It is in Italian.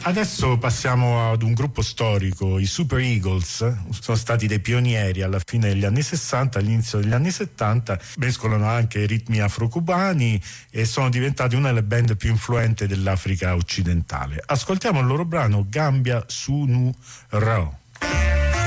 Adesso passiamo ad un gruppo storico, i Super Eagles. Sono stati dei pionieri alla fine degli anni 60, all'inizio degli anni 70, mescolano anche ritmi afro-cubani e sono diventati una delle band più influenti dell'Africa occidentale. Ascoltiamo il loro brano Gambia Sunu Ro.